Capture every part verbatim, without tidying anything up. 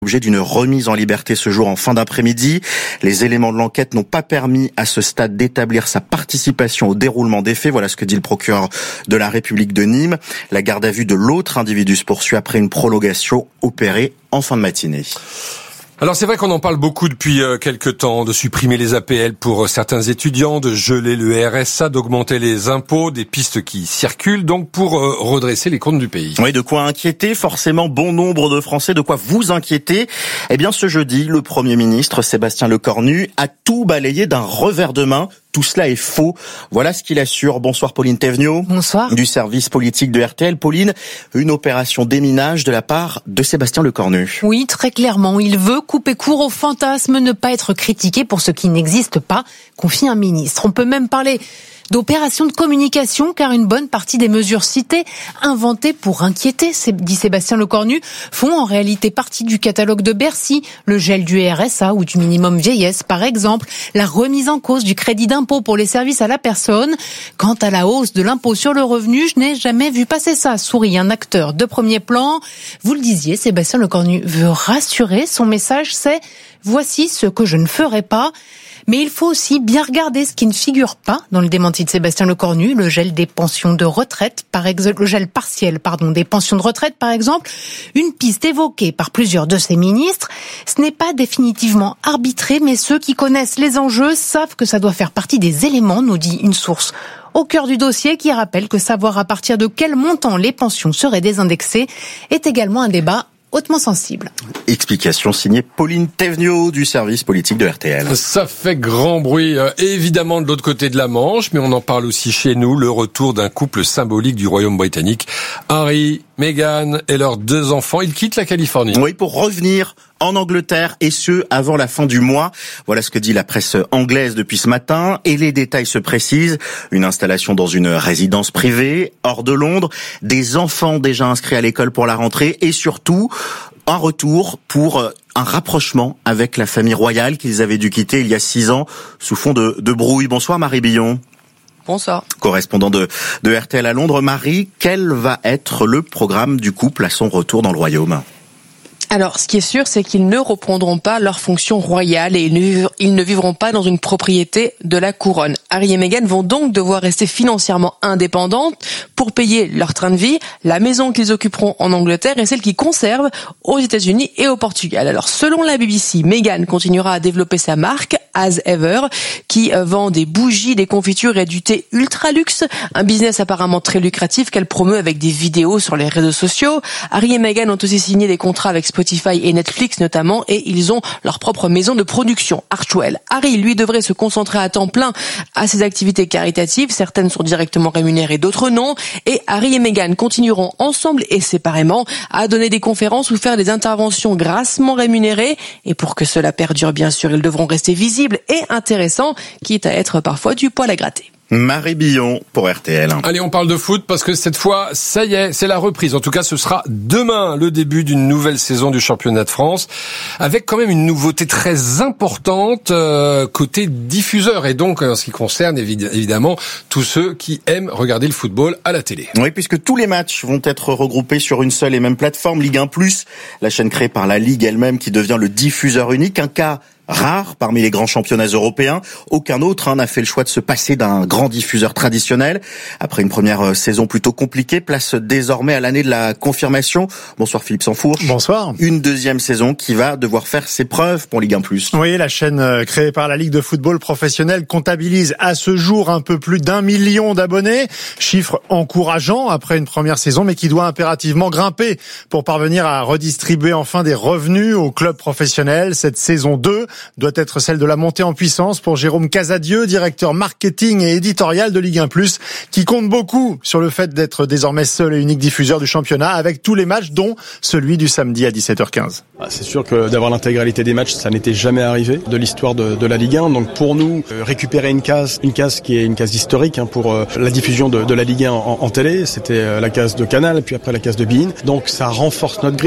Objet d'une remise en liberté ce jour en fin d'après-midi. Les éléments de l'enquête n'ont pas permis à ce stade d'établir sa participation au déroulement des faits. Voilà ce que dit le procureur de la République de Nîmes. La garde à vue de l'autre individu se poursuit après une prolongation opérée en fin de matinée. Alors c'est vrai qu'on en parle beaucoup depuis euh, quelques temps, de supprimer les A P L pour euh, certains étudiants, de geler le R S A, d'augmenter les impôts, des pistes qui circulent donc pour euh, redresser les comptes du pays. Oui, de quoi inquiéter forcément bon nombre de Français, de quoi vous inquiéter. Eh bien ce jeudi, le Premier ministre Sébastien Lecornu a tout balayé d'un revers de main. Tout cela est faux. Voilà ce qu'il assure. Bonsoir Pauline Théveniot. Bonsoir. Du service politique de R T L. Pauline, une opération déminage de la part de Sébastien Lecornu. Oui, très clairement. Il veut couper court au fantasme, ne pas être critiqué pour ce qui n'existe pas, confie un ministre. On peut même parler d'opération de communication, car une bonne partie des mesures citées, inventées pour inquiéter, dit Sébastien Lecornu, font en réalité partie du catalogue de Bercy. Le gel du R S A ou du minimum vieillesse, par exemple. La remise en cause du crédit d'impôt pour les services à la personne. Quant à la hausse de l'impôt sur le revenu, je n'ai jamais vu passer ça, sourit un acteur de premier plan. Vous le disiez, Sébastien Lecornu veut rassurer. Son message, c'est « Voici ce que je ne ferai pas ». Mais il faut aussi bien regarder ce qui ne figure pas dans le démenti de Sébastien Lecornu, le gel des pensions de retraite, par exemple, le gel partiel, pardon, des pensions de retraite, par exemple, une piste évoquée par plusieurs de ses ministres. Ce n'est pas définitivement arbitré, mais ceux qui connaissent les enjeux savent que ça doit faire partie des éléments, nous dit une source au cœur du dossier, qui rappelle que savoir à partir de quel montant les pensions seraient désindexées est également un débat hautement sensible. Explication signée Pauline Théveniot du service politique de R T L. Ça fait grand bruit, euh, évidemment de l'autre côté de la Manche, mais on en parle aussi chez nous, le retour d'un couple symbolique du Royaume britannique. Harry, Meghan et leurs deux enfants, ils quittent la Californie. Oui, pour revenir en Angleterre, et ce, avant la fin du mois. Voilà ce que dit la presse anglaise depuis ce matin, et les détails se précisent. Une installation dans une résidence privée, hors de Londres, des enfants déjà inscrits à l'école pour la rentrée, et surtout, un retour pour un rapprochement avec la famille royale qu'ils avaient dû quitter il y a six ans, sous fond de, de brouille. Bonsoir Marie Billon. Bonsoir. Correspondant de, de R T L à Londres. Marie, quel va être le programme du couple à son retour dans le Royaume ? Alors, ce qui est sûr, c'est qu'ils ne reprendront pas leur fonction royale et ils ne vivront pas dans une propriété de la couronne. Harry et Meghan vont donc devoir rester financièrement indépendantes pour payer leur train de vie, la maison qu'ils occuperont en Angleterre et celle qu'ils conservent aux États-Unis et au Portugal. Alors, selon la B B C, Meghan continuera à développer sa marque, As Ever, qui vend des bougies, des confitures et du thé ultra luxe, un business apparemment très lucratif qu'elle promeut avec des vidéos sur les réseaux sociaux. Harry et Meghan ont aussi signé des contrats avec Spotify et Netflix notamment, et ils ont leur propre maison de production, Archwell. Harry, lui, devrait se concentrer à temps plein à ses activités caritatives. Certaines sont directement rémunérées, d'autres non. Et Harry et Meghan continueront ensemble et séparément à donner des conférences ou faire des interventions grassement rémunérées. Et pour que cela perdure, bien sûr, ils devront rester visibles et intéressants, quitte à être parfois du poil à gratter. Marie Billon pour R T L. Allez, on parle de foot parce que cette fois, ça y est, c'est la reprise. En tout cas, ce sera demain le début d'une nouvelle saison du championnat de France, avec quand même une nouveauté très importante euh, côté diffuseur et donc en ce qui concerne évidemment tous ceux qui aiment regarder le football à la télé. Oui, puisque tous les matchs vont être regroupés sur une seule et même plateforme, Ligue un plus, la chaîne créée par la Ligue elle-même qui devient le diffuseur unique, un cas rare parmi les grands championnats européens. Aucun autre hein, n'a fait le choix de se passer d'un grand diffuseur traditionnel. Après une première saison plutôt compliquée, place désormais à l'année de la confirmation. Bonsoir Philippe Sansfourche. Bonsoir. Une deuxième saison qui va devoir faire ses preuves pour Ligue un plus. Oui, la chaîne créée par la Ligue de football professionnel comptabilise à ce jour un peu plus d'un million d'abonnés. Chiffre encourageant après une première saison, mais qui doit impérativement grimper pour parvenir à redistribuer enfin des revenus aux clubs professionnels. Cette saison deux doit être celle de la montée en puissance pour Jérôme Casadieu, directeur marketing et éditorial de Ligue un plus, qui compte beaucoup sur le fait d'être désormais seul et unique diffuseur du championnat avec tous les matchs, dont celui du samedi à dix-sept heures quinze. C'est sûr que d'avoir l'intégralité des matchs, ça n'était jamais arrivé de l'histoire de, de la Ligue un. Donc pour nous, récupérer une case, une case qui est une case historique hein, pour la diffusion de, de la Ligue un en, en télé, c'était la case de Canal, puis après la case de beIN. Donc ça renforce notre grille.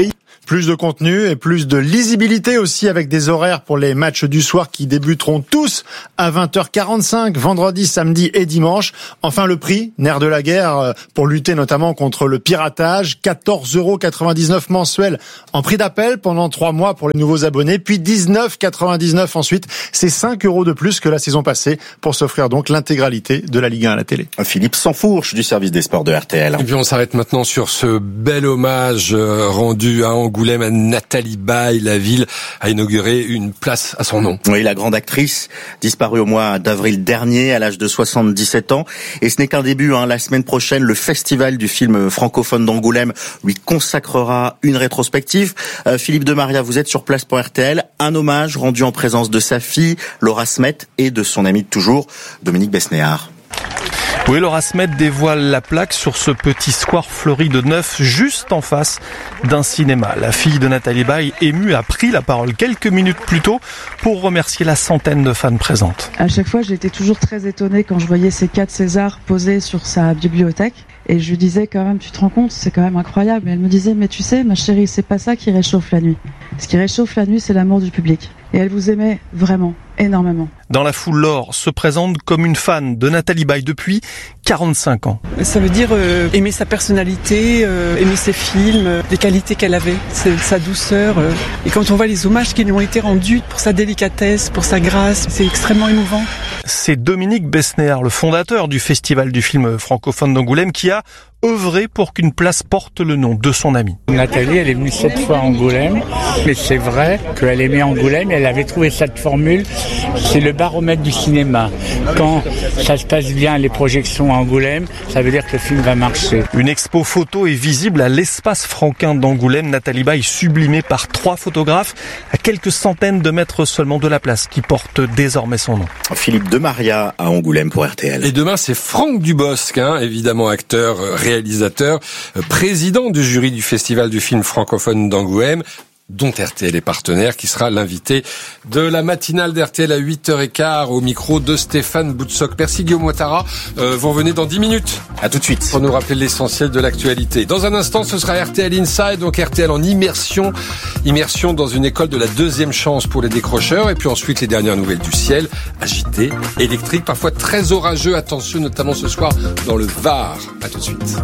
Plus de contenu et plus de lisibilité aussi, avec des horaires pour les matchs du soir qui débuteront tous à vingt heures quarante-cinq, vendredi, samedi et dimanche. Enfin, le prix, nerf de la guerre pour lutter notamment contre le piratage, quatorze euros quatre-vingt-dix-neuf mensuel en prix d'appel pendant trois mois pour les nouveaux abonnés, puis dix-neuf euros quatre-vingt-dix-neuf ensuite. C'est cinq euros de plus que la saison passée pour s'offrir donc l'intégralité de la Ligue un à la télé. Philippe Sansfourche du service des sports de R T L. Et puis on s'arrête maintenant sur ce bel hommage rendu à Angoulême à Nathalie Baye. La ville a inauguré une place à son nom. Oui, la grande actrice, disparue au mois d'avril dernier à l'âge de soixante-dix-sept ans. Et ce n'est qu'un début, hein. La semaine prochaine, le festival du film francophone d'Angoulême lui consacrera une rétrospective. Euh, Philippe de Maria, vous êtes sur place pour R T L. Un hommage rendu en présence de sa fille, Laura Smet, et de son ami de toujours, Dominique Besnéard. Oui, Laura Smet dévoile la plaque sur ce petit square fleuri de neuf, juste en face d'un cinéma. La fille de Nathalie Baye, émue, a pris la parole quelques minutes plus tôt pour remercier la centaine de fans présentes. À chaque fois, j'étais toujours très étonnée quand je voyais ces quatre Césars posés sur sa bibliothèque. Et je lui disais quand même, tu te rends compte, c'est quand même incroyable. Et elle me disait, mais tu sais, ma chérie, c'est pas ça qui réchauffe la nuit. Ce qui réchauffe la nuit, c'est l'amour du public. Et elle vous aimait vraiment, énormément. Dans la foule, Laure se présente comme une fan de Nathalie Baye depuis quarante-cinq ans. Ça veut dire euh, aimer sa personnalité, euh, aimer ses films, euh, les qualités qu'elle avait, sa douceur. Euh. Et quand on voit les hommages qui lui ont été rendus pour sa délicatesse, pour sa grâce, c'est extrêmement émouvant. C'est Dominique Besnéard, le fondateur du Festival du film francophone d'Angoulême, qui a œuvré pour qu'une place porte le nom de son amie. Nathalie, elle est venue sept fois à Angoulême, mais c'est vrai qu'elle aimait Angoulême et elle avait trouvé cette formule, c'est le baromètre du cinéma. Quand ça se passe bien, les projections à Angoulême, ça veut dire que le film va marcher. Une expo photo est visible à l'espace franquin d'Angoulême. Nathalie Baye sublimée par trois photographes à quelques centaines de mètres seulement de la place qui porte désormais son nom. Philippe de Maria à Angoulême pour R T L. Et demain, c'est Franck Dubosc, hein, évidemment acteur, réalisateur, président du jury du Festival du film francophone d'Angoulême, dont R T L est partenaire, qui sera l'invité de la matinale d'R T L à huit heures quinze au micro de Stéphane Boutsock. Merci Guillaume Ouattara. Euh, vous revenez dans dix minutes. À tout de suite. Pour nous rappeler l'essentiel de l'actualité. Dans un instant, ce sera R T L Inside, donc R T L en immersion. Immersion dans une école de la deuxième chance pour les décrocheurs. Et puis ensuite, les dernières nouvelles du ciel. Agité, électrique, parfois très orageux. Attention, notamment ce soir dans le Var. À tout de suite.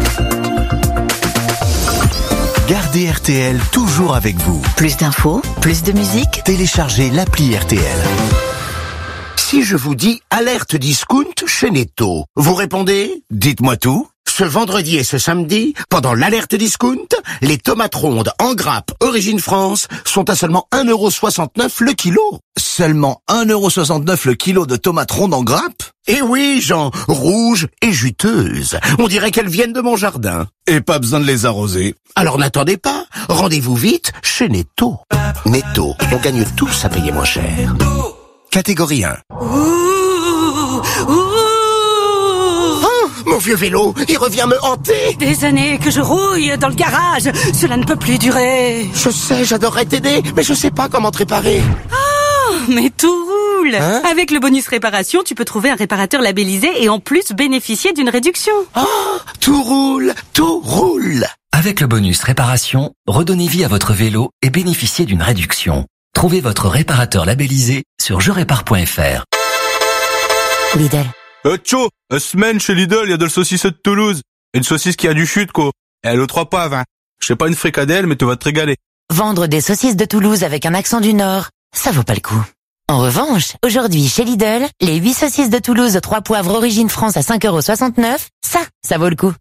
Gardez R T L toujours avec vous. Plus d'infos, plus de musique. Téléchargez l'appli R T L. Si je vous dis alerte discount chez Netto, vous répondez ? Dites-moi tout. Ce vendredi et ce samedi, pendant l'alerte discount, les tomates rondes en grappe Origine France sont à seulement un euro soixante-neuf le kilo. Seulement un euro soixante-neuf le kilo de tomates rondes en grappe ? Eh oui, Jean, rouges et juteuses. On dirait qu'elles viennent de mon jardin. Et pas besoin de les arroser. Alors n'attendez pas, rendez-vous vite chez Netto. Netto, on gagne tous à payer moins cher. Catégorie un. Ouh, ouh. Mon vieux vélo, il revient me hanter. Des années que je rouille dans le garage, cela ne peut plus durer. Je sais, j'adorerais t'aider, mais je sais pas comment te réparer. Oh, mais tout roule. Hein? Avec le bonus réparation, tu peux trouver un réparateur labellisé et en plus bénéficier d'une réduction. Oh, tout roule, tout roule. Avec le bonus réparation, redonnez vie à votre vélo et bénéficiez d'une réduction. Trouvez votre réparateur labellisé sur je répare point f r. Lidl. Euh, tcho, euh, semaine chez Lidl, il y a de la saucisse de Toulouse. Une saucisse qui a du chute, quoi. Et elle est aux trois poivres, hein. Je sais pas une fricadelle, mais tu vas te régaler. Vendre des saucisses de Toulouse avec un accent du Nord, ça vaut pas le coup. En revanche, aujourd'hui chez Lidl, les huit saucisses de Toulouse aux trois poivres Origine France à cinq euros soixante-neuf, ça, ça vaut le coup.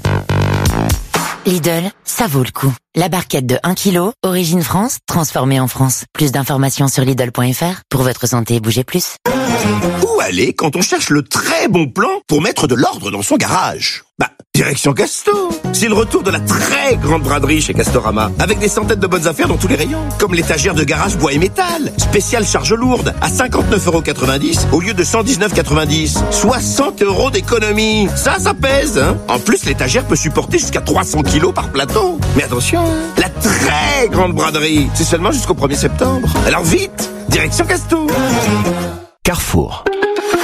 Lidl, ça vaut le coup. La barquette de un kilo, Origine France, transformée en France. Plus d'informations sur Lidl point f r. Pour votre santé, bougez plus. Où aller quand on cherche le très bon plan pour mettre de l'ordre dans son garage ? Bah, direction Castor. C'est le retour de la très grande braderie chez Castorama, avec des centaines de bonnes affaires dans tous les rayons, comme l'étagère de garage bois et métal, spéciale charge lourde, à cinquante-neuf euros quatre-vingt-dix au lieu de cent dix-neuf euros quatre-vingt-dix. soixante euros d'économie. Ça, ça pèse, hein. En plus, l'étagère peut supporter jusqu'à trois cents kilos par plateau. Mais attention, la très grande braderie, c'est seulement jusqu'au premier septembre. Alors vite, direction Castor. Carrefour.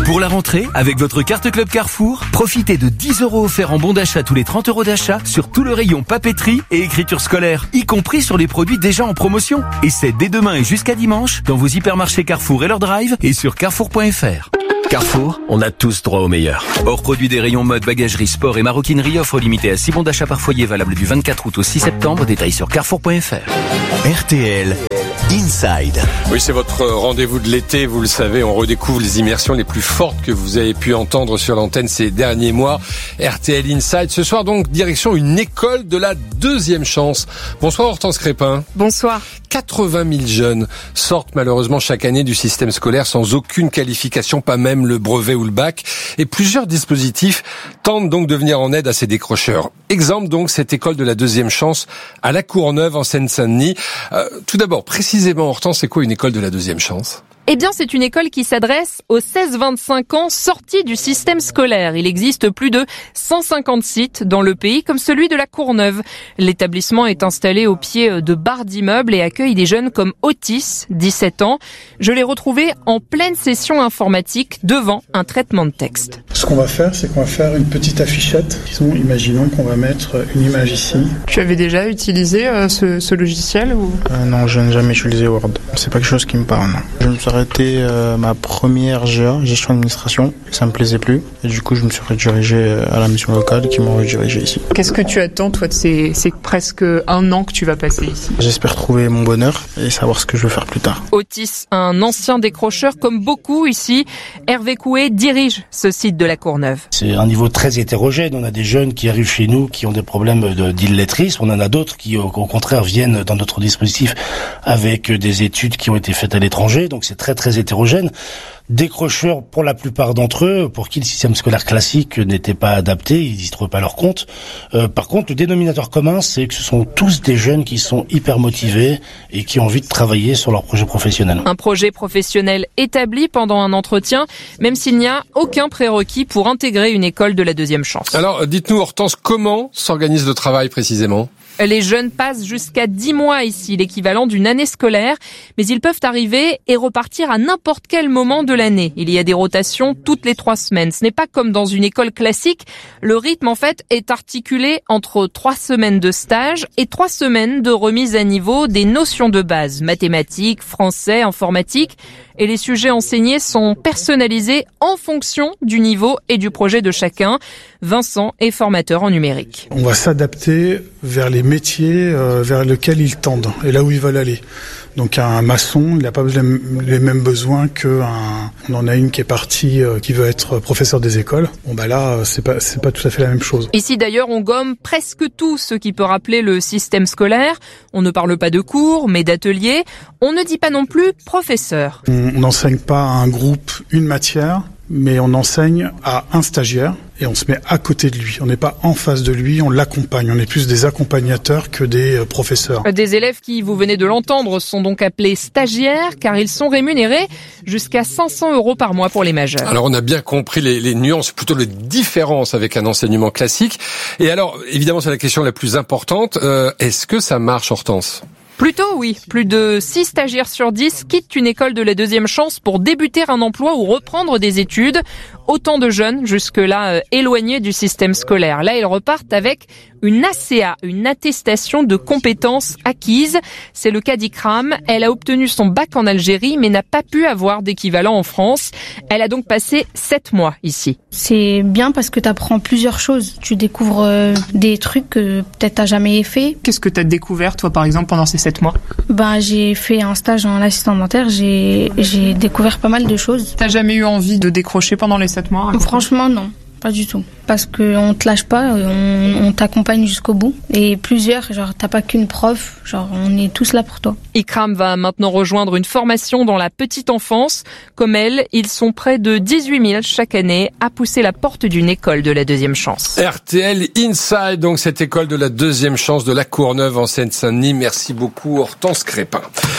Pour la rentrée, avec votre carte Club Carrefour, profitez de dix euros offerts en bon d'achat tous les trente euros d'achat sur tout le rayon papeterie et écriture scolaire, y compris sur les produits déjà en promotion. Et c'est dès demain et jusqu'à dimanche dans vos hypermarchés Carrefour et leur drive et sur carrefour point f r. Carrefour, on a tous droit au meilleur. Hors produit des rayons mode, bagagerie, sport et maroquinerie, offre limitée à six bons d'achat par foyer valable du vingt-quatre août au six septembre. Détails sur carrefour point f r. R T L Inside. Oui, c'est votre rendez-vous de l'été, vous le savez, on redécouvre les immersions les plus fortes que vous avez pu entendre sur l'antenne ces derniers mois. R T L Inside. Ce soir donc, direction une école de la deuxième chance. Bonsoir Hortense Crépin. Bonsoir. quatre-vingt mille jeunes sortent malheureusement chaque année du système scolaire sans aucune qualification, pas même le brevet ou le bac. Et plusieurs dispositifs tentent donc de venir en aide à ces décrocheurs. Exemple donc, cette école de la deuxième chance à La Courneuve en Seine-Saint-Denis. Euh, tout d'abord, précisément Hortense, c'est quoi une école de la deuxième chance ? Eh bien, c'est une école qui s'adresse aux seize vingt-cinq ans sortis du système scolaire. Il existe plus de cent cinquante sites dans le pays, comme celui de La Courneuve. L'établissement est installé au pied de barres d'immeubles et accueille des jeunes comme Otis, dix-sept ans. Je l'ai retrouvé en pleine session informatique devant un traitement de texte. Ce qu'on va faire, c'est qu'on va faire une petite affichette. Disons, imaginons qu'on va mettre une image ici. Tu avais déjà utilisé euh, ce, ce logiciel ou euh, Non, je n'ai jamais utilisé Word. C'est pas quelque chose qui me parle, non. Je me suis arrêté euh, ma première G A, gestion d'administration. Ça me plaisait plus. Et du coup, je me suis redirigé à la mission locale qui m'a redirigé ici. Qu'est-ce que tu attends, toi, de ces, ces presque un an que tu vas passer ici ? J'espère trouver mon bonheur et savoir ce que je veux faire plus tard. Otis, un ancien décrocheur comme beaucoup ici, Hervé Coué dirige ce site de La Courneuve. C'est un niveau très hétérogène. On a des jeunes qui arrivent chez nous qui ont des problèmes de, d'illettérisme. On en a d'autres qui, au, au contraire, viennent dans notre dispositif avec des études qui ont été faites à l'étranger. Donc c'est très très hétérogène. Décrocheurs pour la plupart d'entre eux, pour qui le système scolaire classique n'était pas adapté, ils n'y trouvaient pas leur compte. Euh, par contre, le dénominateur commun, c'est que ce sont tous des jeunes qui sont hyper motivés et qui ont envie de travailler sur leur projet professionnel. Un projet professionnel établi pendant un entretien, même s'il n'y a aucun prérequis pour intégrer une école de la deuxième chance. Alors, dites-nous Hortense, comment s'organise le travail précisément ? Les jeunes passent jusqu'à dix mois ici, l'équivalent d'une année scolaire, mais ils peuvent arriver et repartir à n'importe quel moment de l'année. Il y a des rotations toutes les trois semaines. Ce n'est pas comme dans une école classique. Le rythme, en fait, est articulé entre trois semaines de stage et trois semaines de remise à niveau des notions de base, mathématiques, français, informatique. Et les sujets enseignés sont personnalisés en fonction du niveau et du projet de chacun. Vincent est formateur en numérique. On va s'adapter vers les métiers euh, vers lesquels ils tendent et là où ils veulent aller. Donc un maçon, il n'a pas les mêmes besoins qu'un... On en a une qui est partie, euh, qui veut être professeur des écoles. Bon bah là, c'est pas, c'est pas tout à fait la même chose. Ici d'ailleurs, on gomme presque tout ce qui peut rappeler le système scolaire. On ne parle pas de cours, mais d'ateliers. On ne dit pas non plus professeur. On n'enseigne pas à un groupe une matière, mais on enseigne à un stagiaire et on se met à côté de lui. On n'est pas en face de lui, on l'accompagne. On est plus des accompagnateurs que des professeurs. Des élèves qui, vous venez de l'entendre, sont donc appelés stagiaires car ils sont rémunérés jusqu'à cinq cents euros par mois pour les majeurs. Alors on a bien compris les, les nuances, plutôt les différences avec un enseignement classique. Et alors, évidemment, c'est la question la plus importante. Euh, est-ce que ça marche, Hortense ? Plutôt oui, plus de six stagiaires sur dix quittent une école de la deuxième chance pour débuter un emploi ou reprendre des études. Autant de jeunes jusque-là euh, éloignés du système scolaire. Là, ils repartent avec une A C A, une attestation de compétences acquises. C'est le cas d'Ikram. Elle a obtenu son bac en Algérie, mais n'a pas pu avoir d'équivalent en France. Elle a donc passé sept mois ici. C'est bien parce que tu apprends plusieurs choses. Tu découvres euh, des trucs que peut-être t'as jamais fait. Qu'est-ce que tu as découvert, toi, par exemple, pendant ces sept mois ? Ben, j'ai fait un stage en assistant dentaire. J'ai, j'ai découvert pas mal de choses. T'as jamais eu envie de décrocher pendant les sept mois ? Franchement, non. Pas du tout. Parce qu'on te lâche pas, on, on t'accompagne jusqu'au bout. Et plusieurs, genre, t'as pas qu'une prof, genre, on est tous là pour toi. Ikram va maintenant rejoindre une formation dans la petite enfance. Comme elle, ils sont près de dix-huit mille chaque année à pousser la porte d'une école de la deuxième chance. R T L Inside, donc cette école de la deuxième chance de La Courneuve en Seine-Saint-Denis. Merci beaucoup, Hortense Crépin.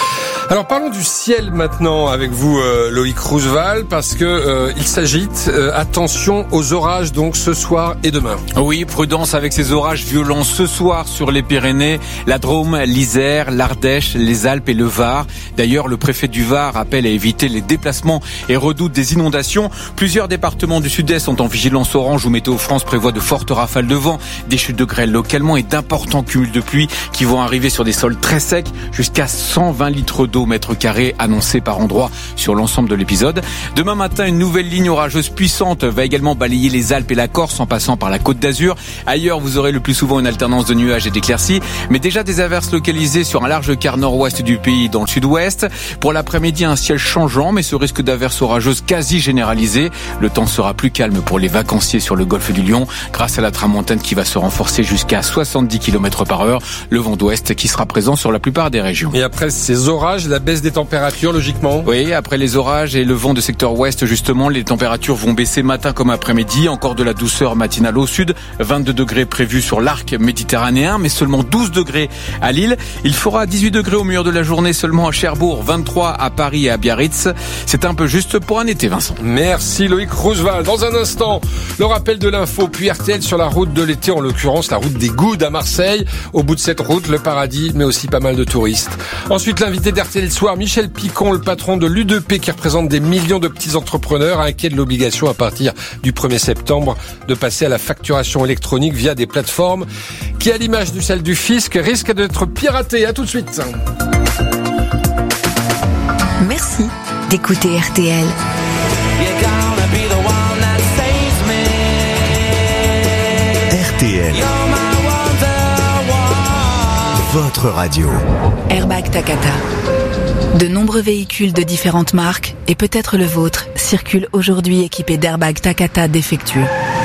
Alors parlons du ciel maintenant avec vous, euh, Loïc Roosevelt, parce que euh, il s'agite. Euh, attention aux orages donc ce soir et demain. Oui, prudence avec ces orages violents ce soir sur les Pyrénées, la Drôme, l'Isère, l'Ardèche, les Alpes et le Var. D'ailleurs, le préfet du Var appelle à éviter les déplacements et redoute des inondations. Plusieurs départements du sud-est sont en vigilance orange où Météo France prévoit de fortes rafales de vent, des chutes de grêle localement et d'importants cumuls de pluie qui vont arriver sur des sols très secs, jusqu'à cent vingt litres d'eau mètre carré annoncé par endroit sur l'ensemble de l'épisode. Demain matin, une nouvelle ligne orageuse puissante va également balayer les Alpes et la Corse en passant par la Côte d'Azur. Ailleurs, vous aurez le plus souvent une alternance de nuages et d'éclaircies, mais déjà des averses localisées sur un large quart nord-ouest du pays dans le sud-ouest. Pour l'après-midi, un ciel changeant, mais ce risque d'averses orageuses quasi généralisé. Le temps sera plus calme pour les vacanciers sur le golfe du Lion, grâce à la tramontane qui va se renforcer jusqu'à soixante-dix kilomètres par heure. Le vent d'ouest qui sera présent sur la plupart des régions. Et après ces orages, la baisse des températures, logiquement. Oui, après les orages et le vent de secteur ouest, justement, les températures vont baisser matin comme après-midi. Encore de la douceur matinale au sud. vingt-deux degrés prévus sur l'arc méditerranéen, mais seulement douze degrés à Lille. Il fera dix-huit degrés au milieu de la journée seulement à Cherbourg, vingt-trois à Paris et à Biarritz. C'est un peu juste pour un été, Vincent. Merci Loïc Roosevelt. Dans un instant, le rappel de l'info, puis R T L sur la route de l'été, en l'occurrence la route des Goudes à Marseille. Au bout de cette route, le paradis, mais aussi pas mal de touristes. Ensuite, l'invité d'R T L Soir, Michel Picon, le patron de l'U deux P qui représente des millions de petits entrepreneurs, inquiet de l'obligation à partir du premier septembre de passer à la facturation électronique via des plateformes qui, à l'image du celle du fisc, risquent d'être piratées. À tout de suite. Merci d'écouter R T L. R T L. Votre radio. Airbag Takata. De nombreux véhicules de différentes marques, et peut-être le vôtre, circulent aujourd'hui équipés d'airbags Takata défectueux.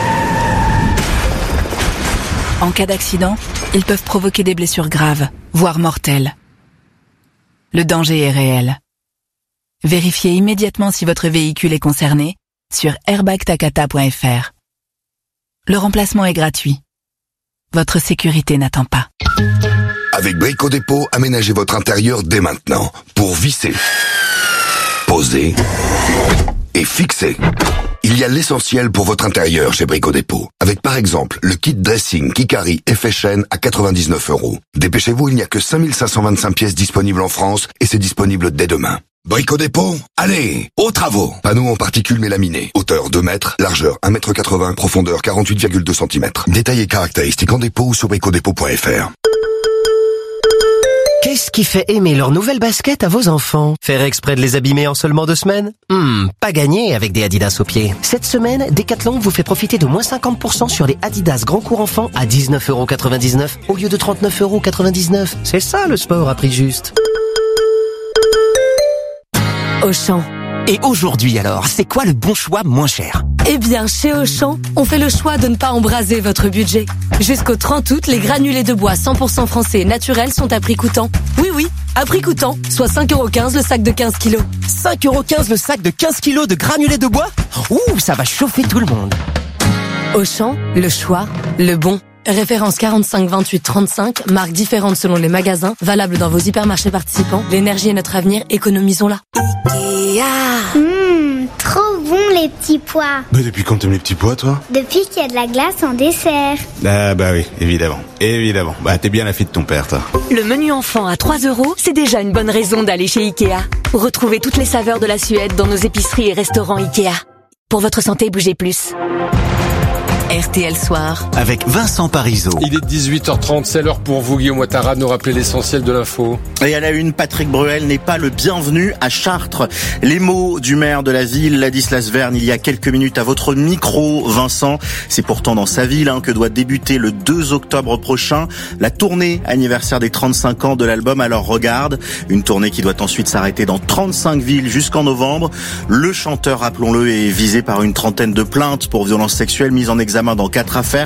En cas d'accident, ils peuvent provoquer des blessures graves, voire mortelles. Le danger est réel. Vérifiez immédiatement si votre véhicule est concerné sur airbag takata point f r. Le remplacement est gratuit. Votre sécurité n'attend pas. Avec Brico Dépôt, aménagez votre intérieur dès maintenant pour visser, poser et fixer. Il y a l'essentiel pour votre intérieur chez Brico Dépôt. Avec par exemple le kit dressing Kikari effet chaîne à quatre-vingt-dix-neuf euros. Dépêchez-vous, il n'y a que cinq mille cinq cent vingt-cinq pièces disponibles en France et c'est disponible dès demain. Brico Dépôt, allez, aux travaux. Panneaux en particules mélaminées. Hauteur deux mètres, largeur un mètre quatre-vingts, profondeur quarante-huit virgule deux centimètres. Détails et caractéristiques en dépôt ou sur brico dépôt point f r. Qu'est-ce qui fait aimer leur nouvelle basket à vos enfants? Faire exprès de les abîmer en seulement deux semaines? Hmm, pas gagné avec des Adidas aux pieds. Cette semaine, Decathlon vous fait profiter de moins cinquante pour cent sur les Adidas Grand Cours Enfants à dix-neuf euros quatre-vingt-dix-neuf au lieu de trente-neuf euros quatre-vingt-dix-neuf. C'est ça le sport à prix juste. Auchan. Et aujourd'hui alors, c'est quoi le bon choix moins cher? Eh bien, chez Auchan, on fait le choix de ne pas embraser votre budget. Jusqu'au trente août, les granulés de bois cent pour cent français et naturels sont à prix coûtant. Oui, oui, à prix coûtant, soit cinq euros quinze le sac de quinze kilos. cinq euros quinze le sac de quinze kilos de granulés de bois? Ouh, ça va chauffer tout le monde. Auchan, le choix, le bon. Référence quarante-cinq vingt-huit trente-cinq, marques différentes selon les magasins, valable dans vos hypermarchés participants. L'énergie est notre avenir, économisons-la. Ikea. Mmh, trop bon les petits pois. Mais depuis quand t'aimes les petits pois, toi? Depuis qu'il y a de la glace en dessert. Ah bah oui, évidemment, évidemment. Bah t'es bien la fille de ton père, toi. Le menu enfant à trois euros, c'est déjà une bonne raison d'aller chez Ikea. Retrouvez toutes les saveurs de la Suède dans nos épiceries et restaurants Ikea. Pour votre santé, bougez plus. R T L Soir. Avec Vincent Parisot. Il est dix-huit heures trente, c'est l'heure pour vous, Guillaume Ouattara, de nous rappeler l'essentiel de l'info. Et à la une, Patrick Bruel n'est pas le bienvenu à Chartres. Les mots du maire de la ville, Ladislas Verne, il y a quelques minutes à votre micro, Vincent. C'est pourtant dans sa ville hein, que doit débuter le deux octobre prochain la tournée anniversaire des trente-cinq ans de l'album Alors Regarde. Une tournée qui doit ensuite s'arrêter dans trente-cinq villes jusqu'en novembre. Le chanteur, rappelons-le, est visé par une trentaine de plaintes pour violences sexuelles mises en examen dans quatre affaires,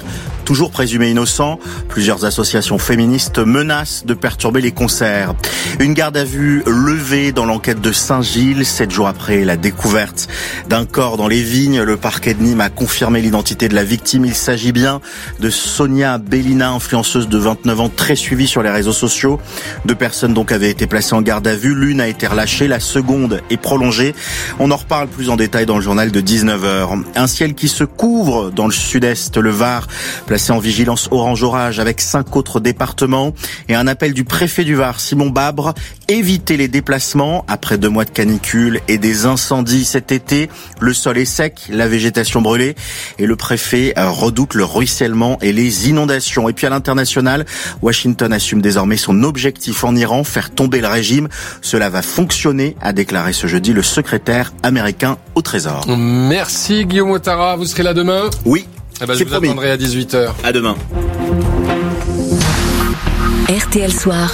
toujours présumé innocent. Plusieurs associations féministes menacent de perturber les concerts. Une garde à vue levée dans l'enquête de Saint-Gilles. Sept jours après la découverte d'un corps dans les vignes, le parquet de Nîmes a confirmé l'identité de la victime. Il s'agit bien de Sonia Bellina, influenceuse de vingt-neuf ans, très suivie sur les réseaux sociaux. Deux personnes donc avaient été placées en garde à vue. L'une a été relâchée, la seconde est prolongée. On en reparle plus en détail dans le journal de dix-neuf heures. Un ciel qui se couvre dans le sud-est, le Var, placé en vigilance orange orage avec cinq autres départements, et un appel du préfet du Var, Simon Babre, éviter les déplacements après deux mois de canicule et des incendies cet été. Le sol est sec, la végétation brûlée, et le préfet redoute le ruissellement et les inondations. Et puis à l'international, Washington assume désormais son objectif en Iran, faire tomber le régime. Cela va fonctionner, a déclaré ce jeudi le secrétaire américain au Trésor. Merci Guillaume Ouattara, vous serez là demain ? Oui. Eh ben, je vous promis. attendrai à dix-huit heures. À demain. R T L Soir.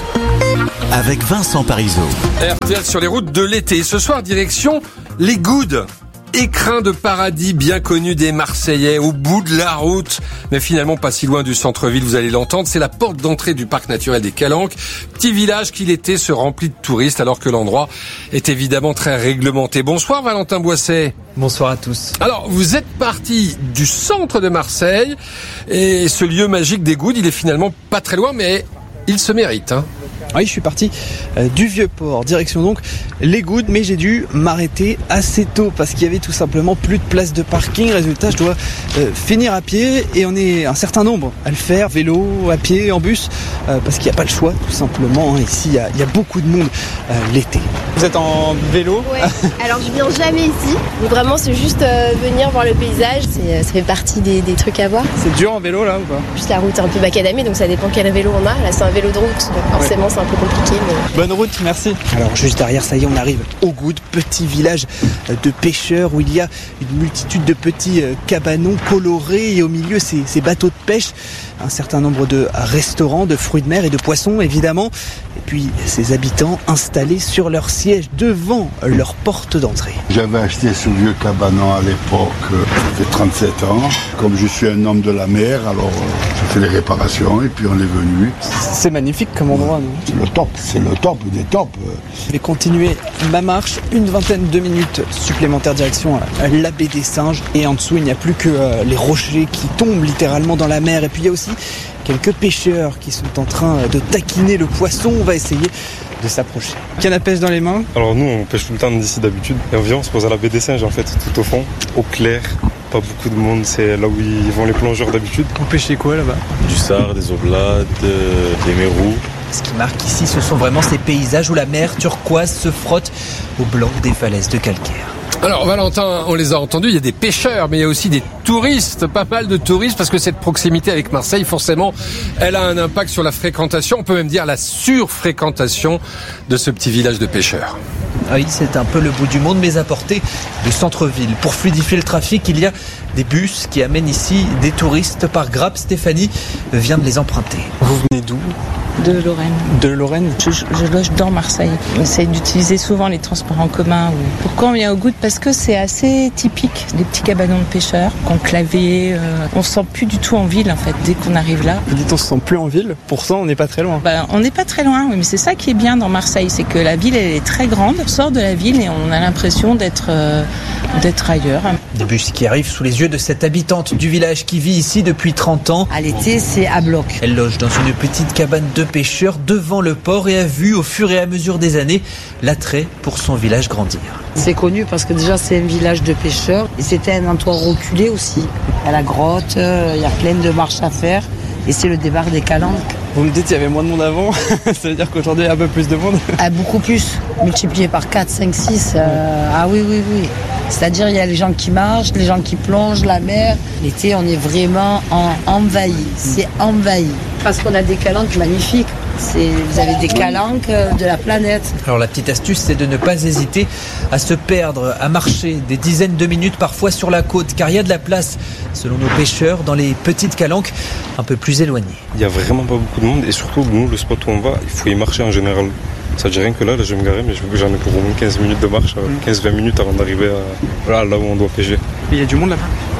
Avec Vincent Parisot. R T L sur les routes de l'été. Ce soir, direction les Goudes. Écrin de paradis bien connu des Marseillais, au bout de la route, mais finalement pas si loin du centre-ville, vous allez l'entendre. C'est la porte d'entrée du parc naturel des Calanques. Petit village qui l'été se remplit de touristes alors que l'endroit est évidemment très réglementé. Bonsoir Valentin Boisset. Bonsoir à tous. Alors, vous êtes parti du centre de Marseille et ce lieu magique des Goudes, il est finalement pas très loin, mais il se mérite, hein. Oui, je suis parti euh, du Vieux-Port, direction donc les Goudes, mais j'ai dû m'arrêter assez tôt parce qu'il y avait tout simplement plus de place de parking. Résultat, je dois euh, finir à pied et on est un certain nombre à le faire, vélo, à pied, en bus, euh, parce qu'il n'y a pas le choix, tout simplement. Hein. Ici, il y, il y a beaucoup de monde euh, l'été. Vous êtes en vélo ? Ouais, alors je viens jamais ici, donc vraiment c'est juste euh, venir voir le paysage, c'est, ça fait partie des, des trucs à voir. C'est dur en vélo là ou pas ? Juste la route est un peu macadamée, donc ça dépend quel vélo on a. Là c'est un vélo de route, donc forcément ouais. C'est un peu compliqué. Mais... Bonne route, merci. Alors juste derrière, ça y est, on arrive au Goudes, petit village de pêcheurs où il y a une multitude de petits cabanons colorés et au milieu ces, ces bateaux de pêche, un certain nombre de restaurants, de fruits de mer et de poissons évidemment, et puis ces habitants installés sur leur siège devant leur porte d'entrée. J'avais acheté ce vieux cabanon à l'époque, ça fait trente-sept ans. Comme je suis un homme de la mer, alors j'ai fait les réparations et puis on est venu. C'est magnifique comme endroit, non ? C'est le top, c'est le top des tops. Je vais continuer ma marche, une vingtaine de minutes supplémentaires direction à la baie des Singes. Et en dessous, il n'y a plus que les rochers qui tombent littéralement dans la mer. Et puis il y a aussi quelques pêcheurs qui sont en train de taquiner le poisson. On va essayer de s'approcher. Canne à pêche dans les mains. Alors nous, on pêche tout le temps d'ici d'habitude. Et on vient, on se pose à la baie des Singes en fait, tout au fond, au clair. Pas beaucoup de monde, c'est là où ils vont les plongeurs d'habitude. Vous pêchez quoi là-bas ? Du sard, des oblades, des mérous. Ce qui marque ici, ce sont vraiment ces paysages où la mer turquoise se frotte au blanc des falaises de calcaire. Alors Valentin, on les a entendus, il y a des pêcheurs, mais il y a aussi des touristes, pas mal de touristes, parce que cette proximité avec Marseille, forcément, elle a un impact sur la fréquentation, on peut même dire la surfréquentation de ce petit village de pêcheurs. Oui, c'est un peu le bout du monde, mais à portée du centre-ville. Pour fluidifier le trafic, il y a des bus qui amènent ici des touristes par grappe. Stéphanie vient de les emprunter. Vous venez d'où ? De Lorraine. De Lorraine. Je, je loge dans Marseille. On essaie d'utiliser souvent les transports en commun. Pourquoi on vient au Goudes ? Parce que c'est assez typique des petits cabanons de pêcheurs, conclavés. Euh, on se sent plus du tout en ville en fait dès qu'on arrive là. Vous dites on se sent plus en ville, pourtant on n'est pas très loin. Ben, on n'est pas très loin, oui, mais c'est ça qui est bien dans Marseille, c'est que la ville elle est très grande. On sort de la ville et on a l'impression d'être euh, d'être ailleurs. Des bus qui arrivent sous les yeux de cette habitante du village qui vit ici depuis trente ans. À l'été, c'est à bloc. Elle loge dans une petite cabane de pêcheurs devant le port et a vu au fur et à mesure des années l'attrait pour son village grandir. C'est connu parce que déjà c'est un village de pêcheurs et c'était un endroit reculé aussi. Il y a la grotte, il y a plein de marches à faire et c'est le départ des Calanques. Vous me dites qu'il y avait moins de monde avant, ça veut dire qu'aujourd'hui il y a un peu plus de monde ? Ah, beaucoup plus, multiplié par quatre, cinq, six. Euh, ah oui, oui, oui. C'est-à-dire il y a les gens qui marchent, les gens qui plongent, la mer. L'été on est vraiment en, envahi, c'est envahi. Parce qu'on a des calanques magnifiques. C'est, vous avez des calanques de la planète. Alors la petite astuce, c'est de ne pas hésiter à se perdre, à marcher des dizaines de minutes parfois sur la côte, car il y a de la place, selon nos pêcheurs, dans les petites calanques un peu plus éloignées. Il n'y a vraiment pas beaucoup de monde et surtout, nous, le spot où on va, il faut y marcher en général. Ça ne dit rien que là, là, je vais me garer, mais je veux que j'en ai pour au moins quinze minutes de marche, quinze vingt minutes avant d'arriver à, voilà, là où on doit pêcher. Il y a du monde là-bas ?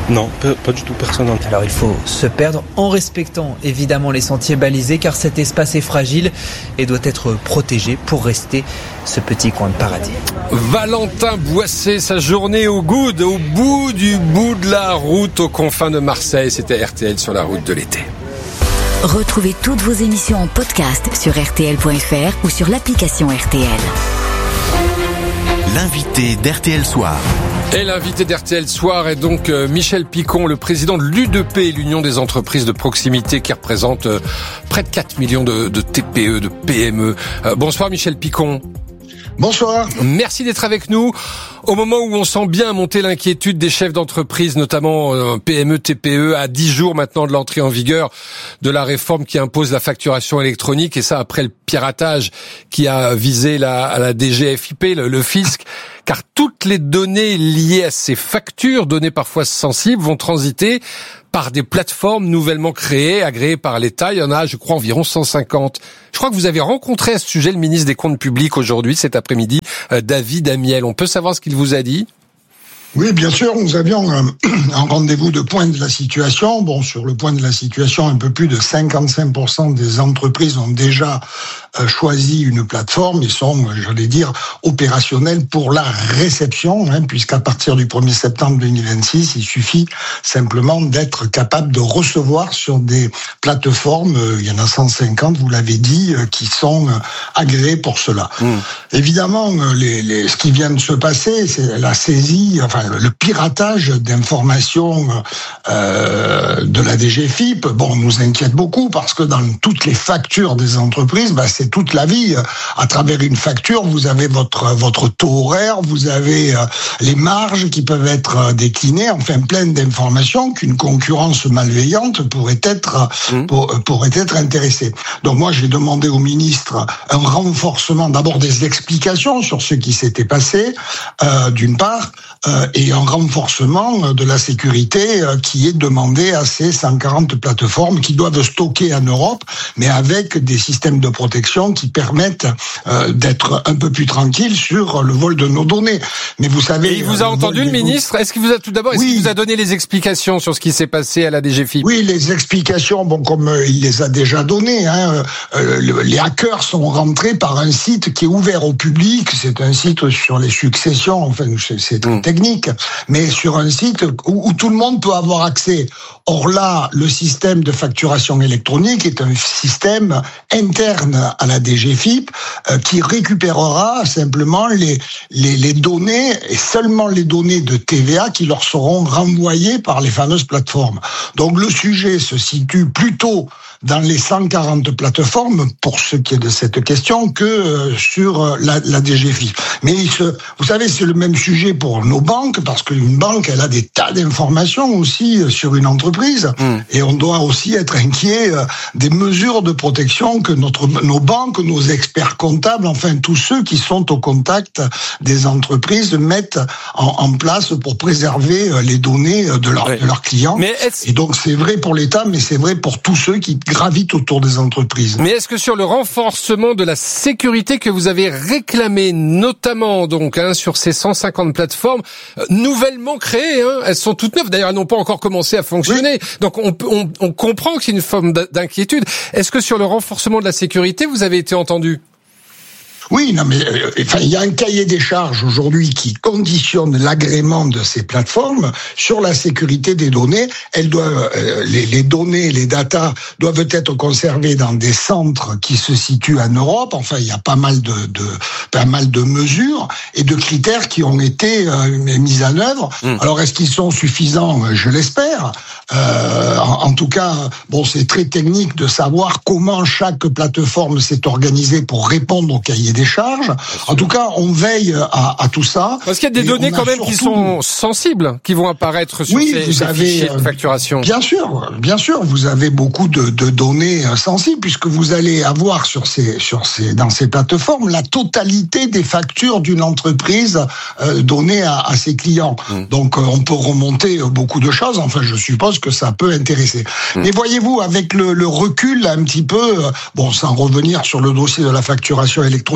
Non, pas du tout, personne. Alors il faut se perdre en respectant évidemment les sentiers balisés car cet espace est fragile et doit être protégé pour rester ce petit coin de paradis. Valentin Boissé, sa journée au Goudes, au bout du bout de la route aux confins de Marseille. C'était R T L sur la route de l'été. Retrouvez toutes vos émissions en podcast sur R T L point F R ou sur l'application R T L. L'invité d'R T L Soir. Et l'invité d'R T L Soir est donc Michel Picon, le président de l'U deux P, l'Union des entreprises de proximité, qui représente près de quatre millions de, de T P E, de P M E. Euh, bonsoir Michel Picon. Bonsoir. Merci d'être avec nous. Au moment où on sent bien monter l'inquiétude des chefs d'entreprise, notamment euh, P M E, T P E, à dix jours maintenant de l'entrée en vigueur de la réforme qui impose la facturation électronique, et ça après le piratage qui a visé la, la D G F I P, le, le fisc, car toutes les données liées à ces factures, données parfois sensibles, vont transiter par des plateformes nouvellement créées, agréées par l'État. Il y en a, je crois, environ cent cinquante. Je crois que vous avez rencontré à ce sujet le ministre des Comptes Publics aujourd'hui, cet après-midi, euh, David Amiel. On peut savoir ce qu'il vous a dit ? Oui, bien sûr, nous avions un, un rendez-vous de point de la situation. Bon, sur le point de la situation, un peu plus de cinquante-cinq pour cent des entreprises ont déjà euh, choisi une plateforme et sont, j'allais dire, opérationnelles pour la réception, hein, puisqu'à partir du premier septembre deux mille vingt-six, il suffit simplement d'être capable de recevoir sur des plateformes, euh, il y en a cent cinquante, vous l'avez dit, euh, qui sont euh, agréées pour cela. Mmh. Évidemment, les, les, ce qui vient de se passer, c'est la saisie, enfin, le piratage d'informations euh, de la D G F I P, bon, nous inquiète beaucoup parce que dans toutes les factures des entreprises, bah, c'est toute la vie. À travers une facture, vous avez votre votre taux horaire, vous avez euh, les marges qui peuvent être déclinées, enfin plein d'informations qu'une concurrence malveillante pourrait être mmh. pour, pourrait être intéressée. Donc moi, j'ai demandé au ministre un renforcement, d'abord des explications sur ce qui s'était passé, euh, d'une part. Euh, et un renforcement de la sécurité euh, qui est demandé à ces cent quarante plateformes qui doivent stocker en Europe, mais avec des systèmes de protection qui permettent euh, d'être un peu plus tranquilles sur le vol de nos données. Mais vous savez... Et il vous a entendu, le ministre ? Est-ce qu'il vous a tout d'abord, est-ce oui. qu'il vous a donné les explications sur ce qui s'est passé à la D G F I P ? Oui, les explications, bon, comme euh, il les a déjà données, hein, euh, le, les hackers sont rentrés par un site qui est ouvert au public. C'est un site sur les successions, enfin, c'est, c'est très mmh. technique, mais sur un site où, où tout le monde peut avoir accès. Or là, le système de facturation électronique est un système interne à la D G F I P euh, qui récupérera simplement les, les, les données, et seulement les données de T V A qui leur seront renvoyées par les fameuses plateformes. Donc le sujet se situe plutôt dans les cent quarante plateformes, pour ce qui est de cette question, que euh, sur la, la D G F I P. Mais il se, vous savez, c'est le même sujet pour nos banques, parce qu'une banque, elle a des tas d'informations aussi sur une entreprise, mmh. et on doit aussi être inquiet euh, des mesures de protection que notre, nos banques, nos experts comptables, enfin tous ceux qui sont au contact des entreprises mettent en, en place pour préserver les données de, leur, ouais. de leurs clients. Mais et donc c'est vrai pour l'État, mais c'est vrai pour tous ceux qui gravitent autour des entreprises. Mais est-ce que sur le renforcement de la sécurité que vous avez réclamé, notamment donc hein, sur ces cent cinquante plateformes euh, nouvellement créées, hein, elles sont toutes neuves, d'ailleurs elles n'ont pas encore commencé à fonctionner, oui. donc on, on, on comprend que c'est une forme d'inquiétude. Est-ce que sur le renforcement de la sécurité, vous avez été entendu ? Oui, non, mais euh, enfin, il y a un cahier des charges aujourd'hui qui conditionne l'agrément de ces plateformes sur la sécurité des données. Elles doivent, euh, les, les données, les datas doivent être conservées dans des centres qui se situent en Europe. Enfin, il y a pas mal de, de pas mal de mesures et de critères qui ont été euh, mis en œuvre. Mmh. Alors, est-ce qu'ils sont suffisants ? Je l'espère. Euh, en, en tout cas, bon, c'est très technique de savoir comment chaque plateforme s'est organisée pour répondre au cahier des charges. En tout cas, on veille à, à tout ça. Parce qu'il y a des données quand même surtout... qui sont sensibles, qui vont apparaître sur oui, ces, vous ces avez, fichiers de facturation. Bien sûr, bien sûr, vous avez beaucoup de, de données sensibles puisque vous allez avoir sur ces, sur ces, dans ces plateformes la totalité des factures d'une entreprise euh, données à, à ses clients. Mmh. Donc, euh, on peut remonter beaucoup de choses. Enfin, je suppose que ça peut intéresser. Mmh. Mais voyez-vous, avec le, le recul un petit peu, euh, bon, sans revenir sur le dossier de la facturation électronique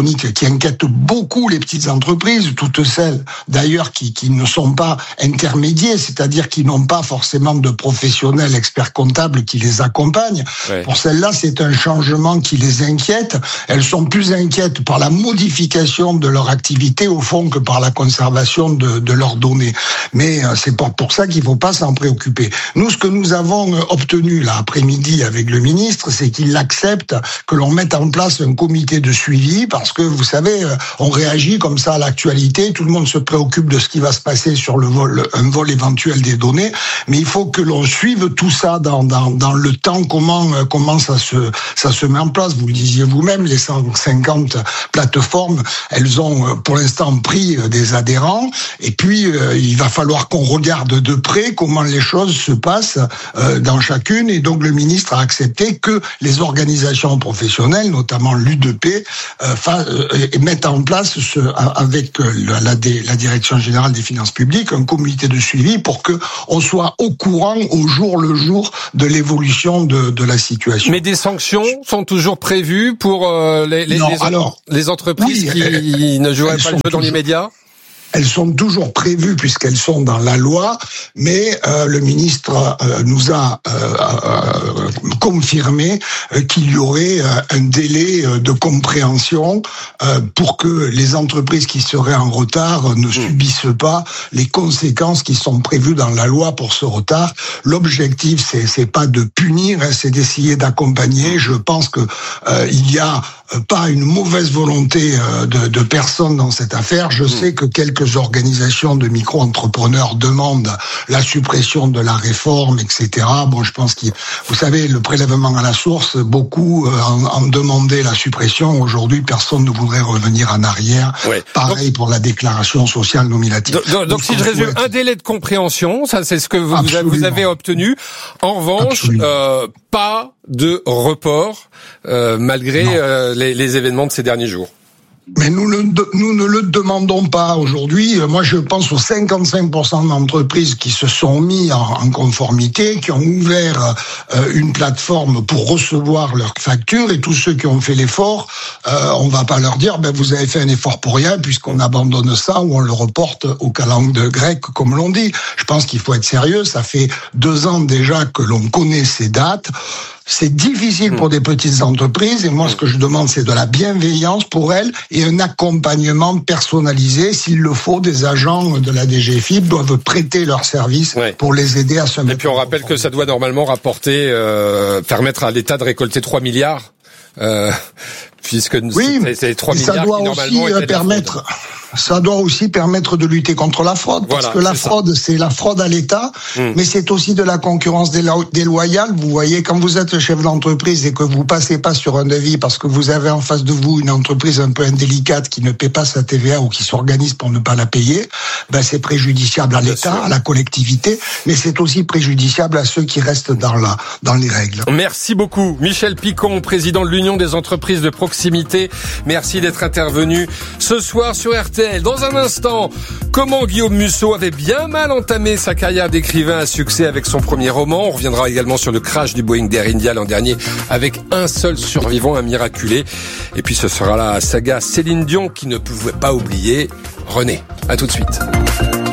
économique qui inquiète beaucoup les petites entreprises, toutes celles d'ailleurs qui, qui ne sont pas intermédiaires, c'est-à-dire qui n'ont pas forcément de professionnels experts comptables qui les accompagnent. Ouais. Pour celles-là, c'est un changement qui les inquiète. Elles sont plus inquiètes par la modification de leur activité au fond que par la conservation de, de leurs données. Mais euh, c'est pour, pour ça qu'il ne faut pas s'en préoccuper. Nous, ce que nous avons obtenu là après-midi avec le ministre, c'est qu'il accepte que l'on mette en place un comité de suivi parce que, vous savez, on réagit comme ça à l'actualité, tout le monde se préoccupe de ce qui va se passer sur le vol, un vol éventuel des données, mais il faut que l'on suive tout ça dans, dans, dans le temps, comment, comment ça se, ça se met en place. Vous le disiez vous-même, les cent cinquante plateformes, elles ont pour l'instant pris des adhérents, et puis euh, il va falloir qu'on regarde de près comment les choses se passent euh, dans chacune, et donc le ministre a accepté que les organisations professionnelles, notamment l'U D P, euh, fa- euh, mettent en place ce, avec la, la, la Direction générale des finances publiques un comité de suivi pour que on soit au courant au jour le jour de l'évolution de, de la situation. Mais des sanctions sont toujours prévues pour euh, les, les, non, les, alors, les entreprises oui, qui elles, ne joueraient pas le jeu dans l'immédiat? Elles sont toujours prévues puisqu'elles sont dans la loi, mais euh, le ministre euh, nous a euh, euh, confirmé euh, qu'il y aurait euh, un délai euh, de compréhension euh, pour que les entreprises qui seraient en retard ne subissent pas les conséquences qui sont prévues dans la loi pour ce retard. L'objectif, c'est, c'est pas de punir, hein, c'est d'essayer d'accompagner. Je pense que euh, il y a pas une mauvaise volonté euh, de, de personne dans cette affaire. Je sais que quelques organisations de micro-entrepreneurs demandent la suppression de la réforme, et cetera. Bon, je pense que, vous savez, le prélèvement à la source, beaucoup en, en demandaient la suppression. Aujourd'hui, personne ne voudrait revenir en arrière. Ouais. Pareil donc, pour la déclaration sociale nominative. Donc, donc, donc si je résume, un délai de compréhension, ça c'est ce que vous, vous avez obtenu. En revanche, euh, pas de report, euh, malgré euh, les, les événements de ces derniers jours. Mais nous, le, nous ne le demandons pas aujourd'hui. Moi, je pense aux cinquante-cinq pour cent d'entreprises qui se sont mis en, en conformité, qui ont ouvert euh, une plateforme pour recevoir leurs factures, et tous ceux qui ont fait l'effort, euh, on va pas leur dire ben vous avez fait un effort pour rien puisqu'on abandonne ça ou on le reporte au calendes grec, comme l'on dit. Je pense qu'il faut être sérieux. Ça fait deux ans déjà que l'on connaît ces dates. C'est difficile pour des petites entreprises, et moi ce que je demande c'est de la bienveillance pour elles et un accompagnement personnalisé. S'il le faut, des agents de la D G F I P doivent prêter leurs services ouais. pour les aider à se mettre. Et puis on rappelle que ça doit normalement rapporter, euh, permettre à l'État de récolter trois milliards. Euh, puisque oui, c'est, c'est trois milliards ça doit qui normalement aussi permettre. Ça doit aussi permettre de lutter contre la fraude, parce voilà, que la fraude, ça. c'est la fraude à l'État, mmh. mais c'est aussi de la concurrence délo- déloyale. Vous voyez, quand vous êtes chef d'entreprise et que vous passez pas sur un devis parce que vous avez en face de vous une entreprise un peu indélicate qui ne paie pas sa T V A ou qui s'organise pour ne pas la payer, ben c'est préjudiciable à l'État, à la collectivité, mais c'est aussi préjudiciable à ceux qui restent dans la dans les règles. Merci beaucoup, Michel Picon, président de l'Union des entreprises de proximité. Merci d'être intervenu ce soir sur R T L. Dans un instant, comment Guillaume Musso avait bien mal entamé sa carrière d'écrivain à succès avec son premier roman. On reviendra également sur le crash du Boeing d'Air India l'an dernier avec un seul survivant, un miraculé. Et puis ce sera la saga Céline Dion qui ne pouvait pas oublier René. À tout de suite.